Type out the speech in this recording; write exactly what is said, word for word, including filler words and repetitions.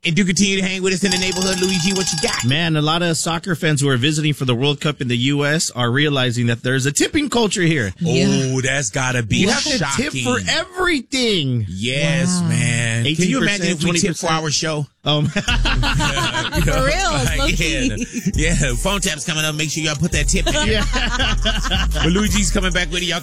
And do continue to hang with us in the neighborhood. Luigi, what you got? Man, a lot of soccer fans who are visiting for the World Cup in the U S are realizing that there's a tipping culture here. Yeah. Oh, that's gotta be You have shocking. to tip for everything. Yes, Wow. man. Can you imagine if we twenty tipped for percent our show? Um, For real, yeah, yeah. Phone tap's coming up. Make sure y'all put that tip in there. yeah. But Luigi's coming back with it. Y'all